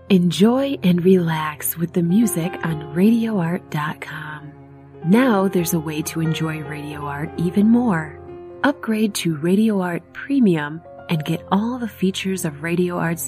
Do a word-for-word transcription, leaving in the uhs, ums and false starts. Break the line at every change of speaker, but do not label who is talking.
Enjoy and relax with the music on radio art dot com. Now there's a way to enjoy Radio Art even more. Upgrade to Radio Art Premium and get all the features of Radio Art's